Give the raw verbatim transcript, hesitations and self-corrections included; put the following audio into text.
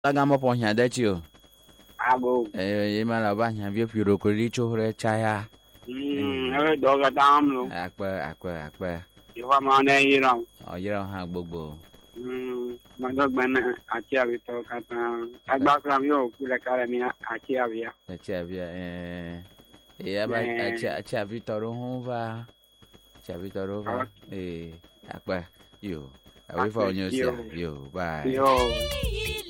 Lagama ponya dachio. Abo. Eh, yema la banya vio piro kolicho re chaya. Hmm, ẹ dọ̀gà dáhùn lọ. Akpa, akpa, akpa. Ìwà máa ń ẹyin rà. Oh, yera ha gbogbo. Hmm, mọ̀dọ́gbọ̀n náà àti àbítọ̀ kàtà. Agbákùnrin mi yóò kú lẹ́ka rẹ̀ mi àti àbíyá. Achi avia eh. Eh, aba achi achi avitoro hova. Achi avitoro hova. Eh, akpa. Yo. Awi fa onyo sia. Yo, bye. Yo.